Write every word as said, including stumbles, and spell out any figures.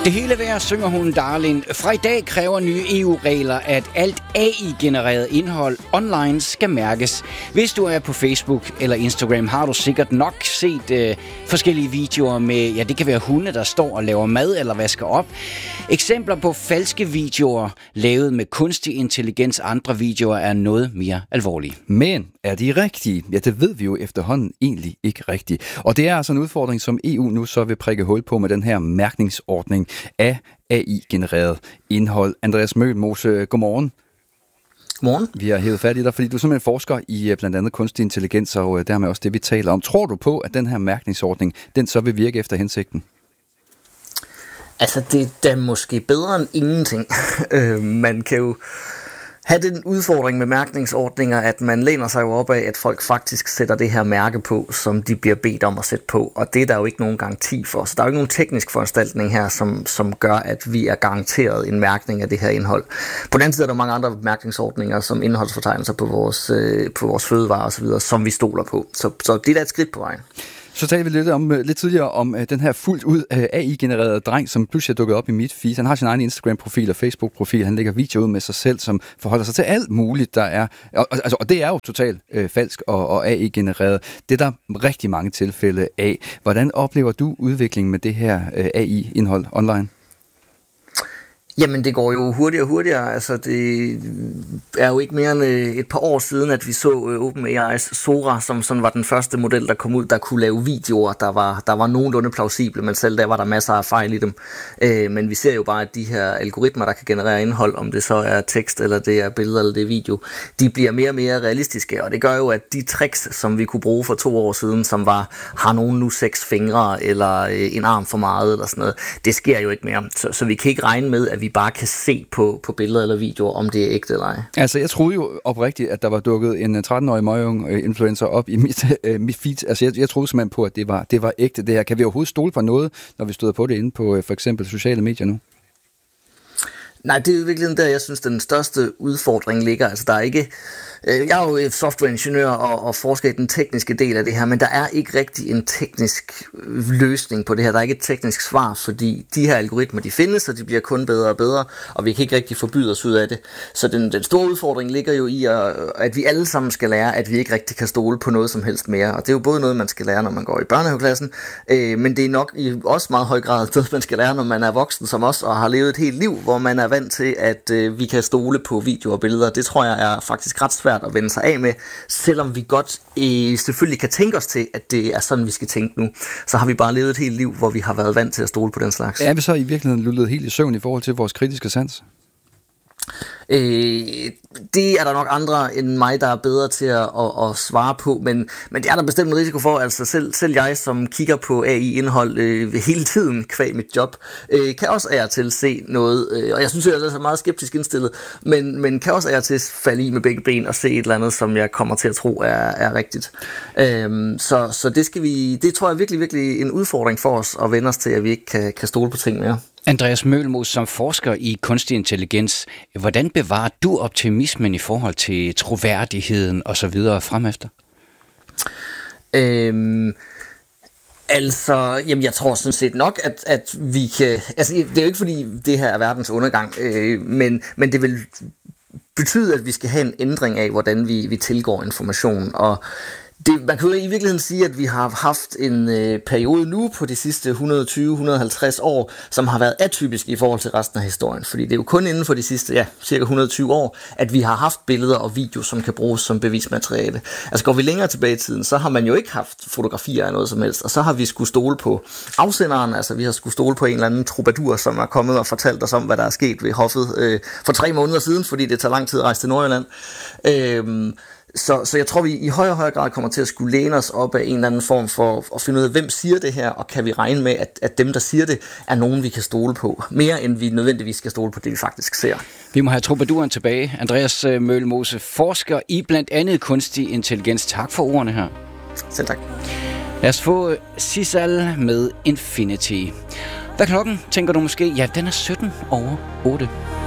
Det hele værd, synger hun Darling. Fra i dag kræver nye E U-regler, at alt A I-genereret indhold online skal mærkes. Hvis du er på Facebook eller Instagram, har du sikkert nok set øh, forskellige videoer med, ja, det kan være hunde, der står og laver mad eller vasker op. Eksempler på falske videoer lavet med kunstig intelligens, andre videoer er noget mere alvorlige. Men er de rigtige? Ja, det ved vi jo efterhånden egentlig ikke rigtigt. Og det er altså en udfordring, som E U nu så vil prikke hul på med den her mærkningsordning af A I-genereret indhold. Andreas Møhlmose, godmorgen. Godmorgen. Vi har hævet fat i dig, fordi du simpelthen forsker i blandt andet kunstig intelligens, og dermed også det, vi taler om. Tror du på, at den her mærkningsordning, den så vil virke efter hensigten? Altså, det er da måske bedre end ingenting. Man kan jo have den udfordring med mærkningsordninger, at man læner sig jo op af, at folk faktisk sætter det her mærke på, som de bliver bedt om at sætte på. Og det er der jo ikke nogen garanti for. Så der er jo ikke nogen teknisk foranstaltning her, som, som gør, at vi er garanteret en mærkning af det her indhold. På den anden side er der mange andre mærkningsordninger, som indholdsfortegnelser på vores, øh, på vores fødevarer osv., som vi stoler på. Så, så det er da et skridt på vejen. Så talte vi lidt, om, lidt tidligere om uh, den her fuldt ud uh, A I-genererede dreng, som pludselig er dukket op i mit feed. Han har sin egen Instagram-profil og Facebook-profil. Han lægger videoer ud med sig selv, som forholder sig til alt muligt, der er. Og, altså, og det er jo totalt uh, falsk og, og A I-genereret. Det er der rigtig mange tilfælde af. Hvordan oplever du udviklingen med det her uh, A I-indhold online? Jamen, det går jo hurtigere og hurtigere. Altså, det er jo ikke mere end et par år siden, at vi så OpenAI's Sora, som sådan var den første model, der kom ud, der kunne lave videoer, der var, der var nogenlunde plausible, men selv der var der masser af fejl i dem. Øh, men vi ser jo bare, at de her algoritmer, der kan generere indhold, om det så er tekst, eller det er billeder, eller det er video, de bliver mere og mere realistiske, og det gør jo, at de tricks, som vi kunne bruge for to år siden, som var, har nogen nu seks fingre, eller en arm for meget, eller sådan noget, det sker jo ikke mere. Så, så vi kan ikke regne med, at vi bare kan se på, på billeder eller videoer, om det er ægte eller ej. Altså, jeg troede jo oprigtigt, at der var dukket en tretten-årig møgung-influencer op i mit, øh, mit feed. Altså, jeg, jeg troede simpelthen på, at det var, det var ægte det her. Kan vi overhovedet stole på noget, når vi støder på det inde på øh, for eksempel sociale medier nu? Nej, det er jo virkelig der, jeg synes, den største udfordring ligger. Altså, der er ikke... Jeg er jo softwareingeniør og, og forsker i den tekniske del af det her, men der er ikke rigtig en teknisk løsning på det her. Der er ikke et teknisk svar, fordi de her algoritmer, de findes, og de bliver kun bedre og bedre, og vi kan ikke rigtig forbyde os ud af det. Så den, den store udfordring ligger jo i, at, at vi alle sammen skal lære, at vi ikke rigtig kan stole på noget som helst mere. Og det er jo både noget, man skal lære, når man går i børnehaveklassen, øh, men det er nok i også meget høj grad noget, man skal lære, når man er voksen som os, og har levet et helt liv, hvor man er vant til, at øh, vi kan stole på videoer og billeder. Det tror jeg er faktisk ret svært at vende sig af med, selvom vi godt øh, selvfølgelig kan tænke os til, at det er sådan, vi skal tænke nu. Så har vi bare levet et helt liv, hvor vi har været vant til at stole på den slags. Er vi så i virkeligheden lullet helt i søvn i forhold til vores kritiske sans? Øh, det er der nok andre end mig, der er bedre til at, at, at svare på, men, men det er der bestemt en risiko for. Altså selv, selv jeg, som kigger på A I-indhold øh, hele tiden kvæg mit job, øh, kan også af og til se noget, øh, og jeg synes, jeg er meget skeptisk indstillet, men, men kan også af og til falde i med begge ben og se et eller andet, som jeg kommer til at tro er, er rigtigt. Øh, så, så det skal vi, det tror jeg virkelig, virkelig en udfordring for os at vende os til, at vi ikke kan, kan stole på ting mere. Andreas Møhlmose, som forsker i kunstig intelligens, hvordan bevarer du optimismen i forhold til troværdigheden og så videre fremefter? Øhm, altså, jamen jeg tror sådan set nok, at, at vi kan... Altså, det er jo ikke fordi, det her er verdens undergang, øh, men, men det vil betyde, at vi skal have en ændring af, hvordan vi, vi tilgår information, og Det, man kan jo i virkeligheden sige, at vi har haft en øh, periode nu på de sidste et hundrede og tyve til et hundrede og halvtreds år, som har været atypisk i forhold til resten af historien. Fordi det er jo kun inden for de sidste, ja, cirka et hundrede og tyve år, at vi har haft billeder og video, som kan bruges som bevismateriale. Altså går vi længere tilbage i tiden, så har man jo ikke haft fotografier af noget som helst, og så har vi skulle stole på afsenderen, altså vi har skulle stole på en eller anden troubadour, som er kommet og fortalt os om, hvad der er sket ved hoffet øh, for tre måneder siden, fordi det tager lang tid at rejse til Nordjylland. Øh, Så, så jeg tror, vi i højere og højere grad kommer til at skulle læne os op af en eller anden form for at finde ud af, hvem siger det her, og kan vi regne med, at, at dem, der siger det, er nogen, vi kan stole på. Mere end vi nødvendigvis skal stole på det, vi faktisk ser. Vi må have troubadouren tilbage. Andreas Møhlmose, forsker i blandt andet kunstig intelligens. Tak for ordene her. Selv tak. Lad os få Sisal med Infinity. Hvad klokken, tænker du måske? Ja, den er sytten over otte.